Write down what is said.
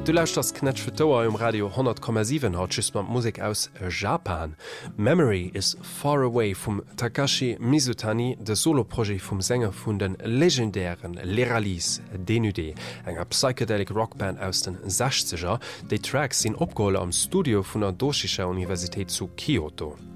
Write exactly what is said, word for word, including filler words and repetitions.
Du lauscht das Knetsch für Tower im Radio hundert Komma sieben haut schüss man Musik aus Japan. Memory is Far Away vom Takashi Mizutani, de Soloprojekt vom Sänger vun den legendären Leralis Denudé, enger Psychedelic Rockband aus den sechziger. Die Tracks sind opgeholt am Studio vun der Doshisha Universität zu Kyoto.